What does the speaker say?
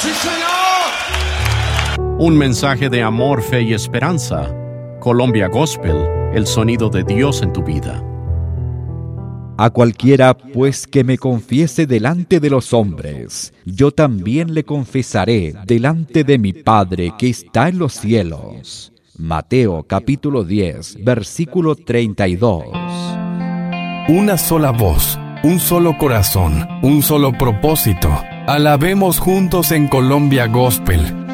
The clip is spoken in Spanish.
¡Sí, señor! Un mensaje de amor, fe y esperanza. Colombia Gospel, el sonido de Dios en tu vida. A cualquiera, pues, que me confiese delante de los hombres, yo también le confesaré delante de mi Padre que está en los cielos. Mateo capítulo 10, versículo 32. Una sola voz, un solo corazón, un solo propósito. Alabemos juntos en Colombia Gospel.